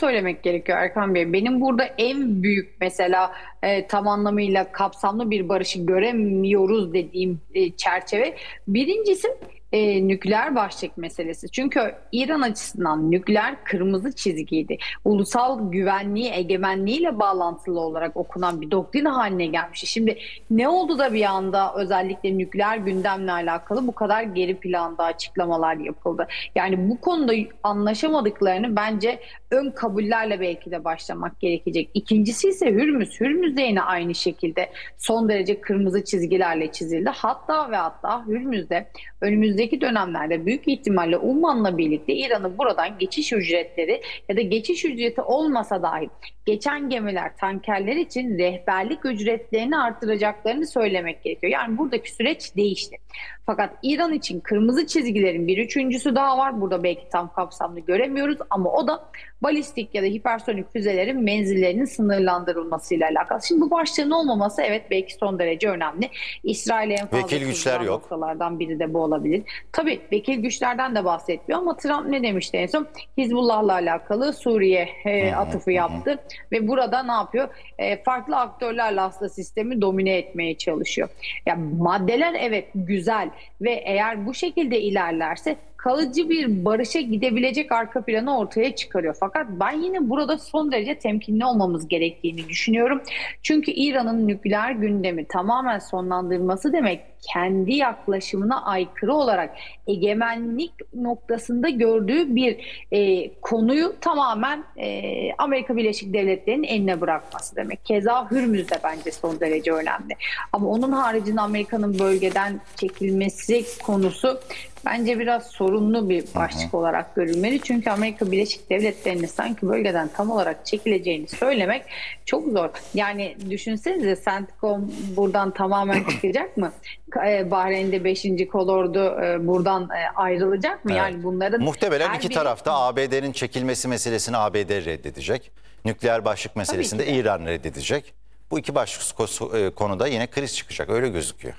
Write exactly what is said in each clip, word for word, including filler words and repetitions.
söylemek gerekiyor Erkan Bey. Benim burada en büyük mesela e, tam anlamıyla kapsamlı bir barışı göremiyoruz dediğim e, çerçeve. Birincisi e, nükleer başlık meselesi. Çünkü İran açısından nükleer kırmızı çizgiydi. Ulusal güvenliği, egemenliğiyle bağlantılı olarak okunan bir doktrin haline gelmişti. Şimdi ne oldu da bir anda özellikle nükleer gündemle alakalı bu kadar geri planda açıklamalar yapıldı? Yani bu konuda anlaşamadıklarını bence ön kabullerle belki de başlamak gerekecek. İkincisi ise Hürmüz. Hürmüz de yine aynı şekilde son derece kırmızı çizgilerle çizildi. Hatta ve hatta Hürmüz'de önümüzdeki dönemlerde büyük ihtimalle Umman'la birlikte İran'ın buradan geçiş ücretleri ya da geçiş ücreti olmasa dahi geçen gemiler, tankerler için rehberlik ücretlerini artıracaklarını söylemek gerekiyor. Yani buradaki süreç değişti. Fakat İran için kırmızı çizgilerin bir üçüncüsü daha var. Burada belki tam kapsamlı göremiyoruz ama o da balistik ya da hipersonik füzelerin menzillerinin sınırlandırılmasıyla alakalı. Şimdi bu başlığın olmaması evet belki son derece önemli. İsrail'e en fazla Vekil güçler kızılan yok. noktalardan biri de bu olabilir. Tabii vekil güçlerden de bahsetmiyor ama Trump ne demişti en son? Hizbullah'la alakalı Suriye e, atıfı yaptı ve burada ne yapıyor? E, farklı aktörlerle aslında sistemi domine etmeye çalışıyor. Yani maddeler evet güzel ve eğer bu şekilde ilerlerse kalıcı bir barışa gidebilecek arka planı ortaya çıkarıyor. Fakat ben yine burada son derece temkinli olmamız gerektiğini düşünüyorum. Çünkü İran'ın nükleer gündemi tamamen sonlandırması demek kendi yaklaşımına aykırı olarak egemenlik noktasında gördüğü bir e, konuyu tamamen e, Amerika Birleşik Devletleri'nin eline bırakması demek. Keza Hürmüz de bence son derece önemli. Ama onun haricinde Amerika'nın bölgeden çekilmesi konusu bence biraz sorunlu bir başlık olarak görülmeli. Çünkü Amerika Birleşik Devletleri'nin sanki bölgeden tam olarak çekileceğini söylemek çok zor. Yani düşünsenize CENTCOM buradan tamamen çıkacak mı? Bahreyn'de beşinci kolordu buradan ayrılacak mı? Evet. Yani bunların Muhtemelen iki biri... tarafta A B D'nin çekilmesi meselesini A B D reddedecek. Nükleer başlık meselesinde İran reddedecek. Bu iki başlık konuda yine kriz çıkacak. Öyle gözüküyor.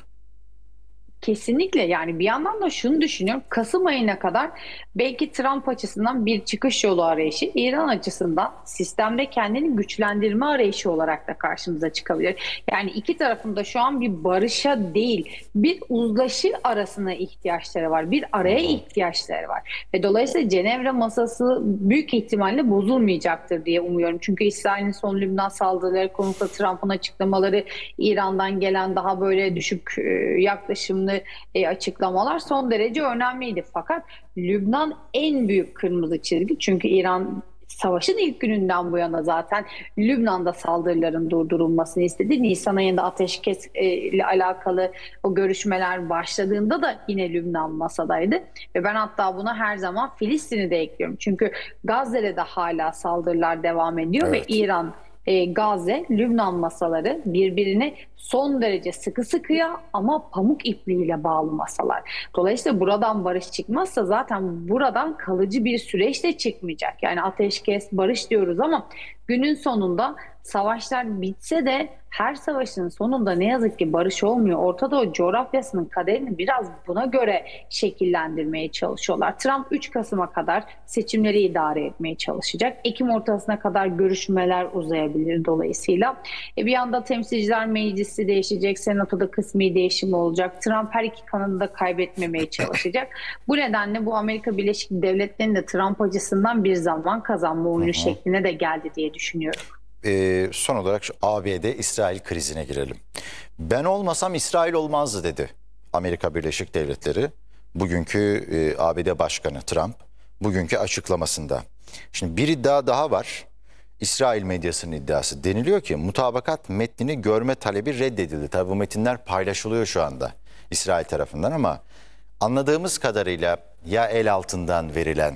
Kesinlikle yani bir yandan da şunu düşünüyorum. Kasım ayına kadar belki Trump açısından bir çıkış yolu arayışı, İran açısından sistemde kendini güçlendirme arayışı olarak da karşımıza çıkabilir. Yani iki tarafın da şu an bir barışa değil, bir uzlaşı arasına ihtiyaçları var. Bir araya ihtiyaçları var. Ve dolayısıyla Cenevre masası büyük ihtimalle bozulmayacaktır diye umuyorum. Çünkü İsrail'in son Lübnan saldırıları konusunda Trump'ın açıklamaları, İran'dan gelen daha böyle düşük yaklaşımlı E, açıklamalar son derece önemliydi. Fakat Lübnan en büyük kırmızı çizgi. Çünkü İran savaşın ilk gününden bu yana zaten Lübnan'da saldırıların durdurulmasını istedi. Nisan ayında ateşkes e, ile alakalı o görüşmeler başladığında da yine Lübnan masadaydı. Ve ben hatta buna her zaman Filistin'i de ekliyorum. Çünkü Gazze'de de hala saldırılar devam ediyor Evet. ve İran e, Gazze, Lübnan masaları birbirine son derece sıkı sıkıya ama pamuk ipliğiyle bağlı masalar. Dolayısıyla buradan barış çıkmazsa zaten buradan kalıcı bir süreç de çıkmayacak. Yani ateşkes, barış diyoruz ama günün sonunda savaşlar bitse de her savaşın sonunda ne yazık ki barış olmuyor. Orta Doğu coğrafyasının kaderini biraz buna göre şekillendirmeye çalışıyorlar. Trump üç Kasım'a kadar seçimleri idare etmeye çalışacak. Ekim ortasına kadar görüşmeler uzayabilir dolayısıyla. E bir yanda Temsilciler Meclisi değişecek, Senato'da kısmi değişim olacak. Trump her iki kanını da kaybetmemeye çalışacak. Bu nedenle bu Amerika Birleşik Devletleri'nin de Trump açısından bir zaman kazanma oyunu hı hı. şekline de geldi diye düşünüyorum. Ee, son olarak şu A B D-İsrail krizine girelim. Ben olmasam İsrail olmazdı dedi Amerika Birleşik Devletleri. Bugünkü e, A B D Başkanı Trump bugünkü açıklamasında. Şimdi bir iddia daha var. İsrail medyasının iddiası. Deniliyor ki mutabakat metnini görme talebi reddedildi. Tabii bu metinler paylaşılıyor şu anda İsrail tarafından ama anladığımız kadarıyla ya el altından verilen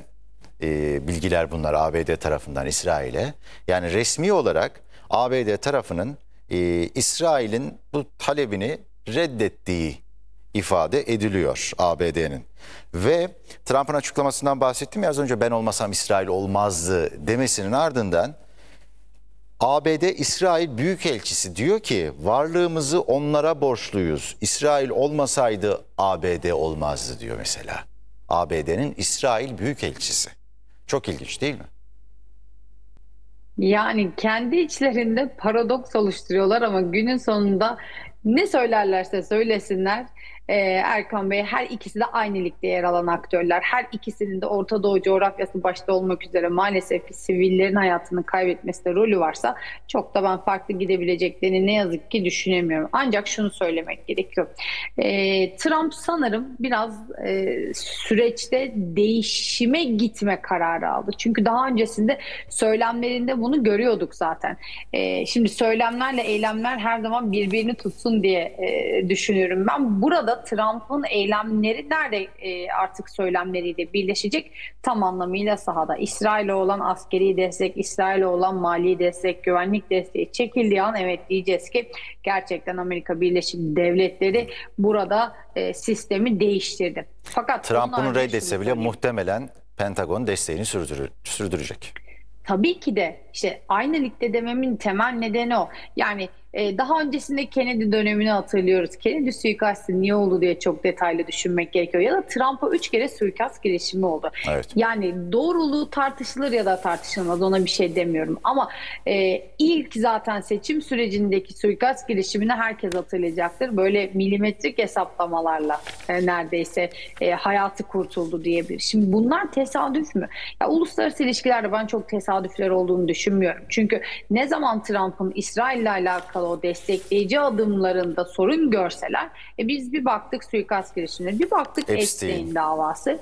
e, bilgiler bunlar A B D tarafından İsrail'e. Yani resmi olarak A B D tarafının e, İsrail'in bu talebini reddettiği ifade ediliyor A B D'nin. Ve Trump'ın açıklamasından bahsettim ya az önce, ben olmasam İsrail olmazdı demesinin ardından A B D İsrail Büyükelçisi diyor ki varlığımızı onlara borçluyuz. İsrail olmasaydı A B D olmazdı diyor mesela. A B D'nin İsrail Büyükelçisi. Çok ilginç değil mi? Yani kendi içlerinde paradoks oluşturuyorlar ama günün sonunda ne söylerlerse söylesinler, e, Erkan Bey, her ikisi de aynı ligde yer alan aktörler. Her ikisinin de Orta Doğu coğrafyası başta olmak üzere maalesef ki sivillerin hayatını kaybetmesinde rolü varsa çok da ben farklı gidebileceklerini ne yazık ki düşünemiyorum. Ancak şunu söylemek gerekiyor. E, Trump sanırım biraz e, süreçte değişime gitme kararı aldı. Çünkü daha öncesinde söylemlerinde bunu görüyorduk zaten. Ee, şimdi söylemlerle eylemler her zaman birbirini tutsun diye e, düşünüyorum ben. Burada Trump'ın eylemleri nerede e, artık söylemleriyle birleşecek? Tam anlamıyla sahada. İsrail'e olan askeri destek, İsrail'e olan mali destek, güvenlik desteği çekildiği an evet diyeceğiz ki gerçekten Amerika Birleşik Devletleri burada e, sistemi değiştirdi. Fakat Trump ondan bunu önce reddetse şunu bile söyleyeyim. muhtemelen Pentagon desteğini sürdürür, sürdürecek. Tabii ki de işte aynı ligde dememin temel nedeni o. Yani e, daha öncesinde Kennedy dönemini hatırlıyoruz. Kennedy suikastı niye oldu diye çok detaylı düşünmek gerekiyor. Ya da Trump'a üç kere suikast girişimi oldu. Evet. Yani doğruluğu tartışılır ya da tartışılmaz, ona bir şey demiyorum. Ama e, ilk zaten seçim sürecindeki suikast girişimini herkes hatırlayacaktır. Böyle milimetrik hesaplamalarla e, neredeyse e, hayatı kurtuldu diyebilir. Şimdi bunlar tesadüf mü? Ya, uluslararası ilişkilerde ben çok tesadüfler olduğunu düşünmüyorum. Çünkü ne zaman Trump'ın İsrail'le alakalı o destekleyici adımlarında sorun görseler, e, biz bir baktık suikast girişimine, bir baktık Epstein. Epstein davası.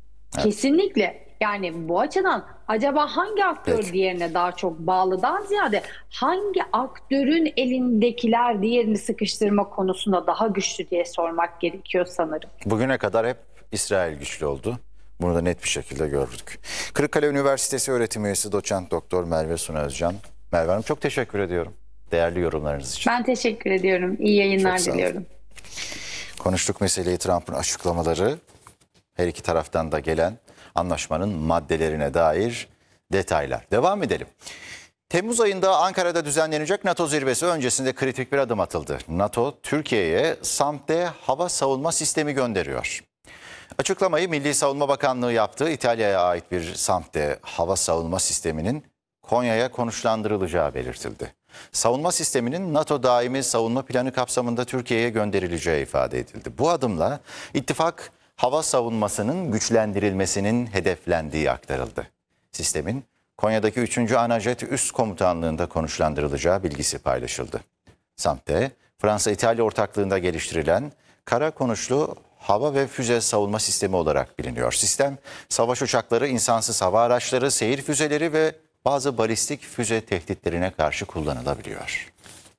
Kesinlikle. Yani bu açıdan acaba hangi aktör Peki. diğerine daha çok bağlıdan ziyade hangi aktörün elindekiler diğerini sıkıştırma konusunda daha güçlü diye sormak gerekiyor sanırım. Bugüne kadar hep İsrail güçlü oldu. Bunu da net bir şekilde gördük. Kırıkkale Üniversitesi öğretim üyesi doçent doktor Merve Suna Özcan. Merve Hanım, çok teşekkür ediyorum değerli yorumlarınız için. Ben teşekkür ediyorum. İyi yayınlar Çok sağ olun. diliyorum. Konuştuk meseleyi, Trump'ın açıklamaları, her iki taraftan da gelen anlaşmanın maddelerine dair detaylar. Devam edelim. Temmuz ayında Ankara'da düzenlenecek NATO zirvesi öncesinde kritik bir adım atıldı. NATO, Türkiye'ye SAMP/T hava savunma sistemi gönderiyor. Açıklamayı Milli Savunma Bakanlığı yaptı. İtalya'ya ait bir SAMP/T hava savunma sisteminin Konya'ya konuşlandırılacağı belirtildi. Savunma sisteminin NATO daimi savunma planı kapsamında Türkiye'ye gönderileceği ifade edildi. Bu adımla ittifak hava savunmasının güçlendirilmesinin hedeflendiği aktarıldı. Sistemin Konya'daki üçüncü Anajet Üst Komutanlığı'nda konuşlandırılacağı bilgisi paylaşıldı. SAMP/T, Fransa-İtalya ortaklığında geliştirilen kara konuşlu hava ve füze savunma sistemi olarak biliniyor. Sistem, savaş uçakları, insansız hava araçları, seyir füzeleri ve bazı balistik füze tehditlerine karşı kullanılabiliyor.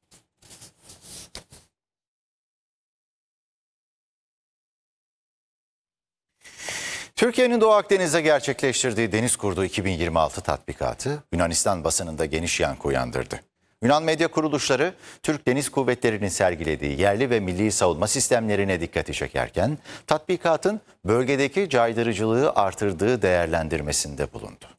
Türkiye'nin Doğu Akdeniz'de gerçekleştirdiği Deniz Kurdu iki bin yirmi altı tatbikatı Yunanistan basınında geniş yankı uyandırdı. Yunan medya kuruluşları Türk Deniz Kuvvetleri'nin sergilediği yerli ve milli savunma sistemlerine dikkati çekerken tatbikatın bölgedeki caydırıcılığı artırdığı değerlendirmesinde bulundu.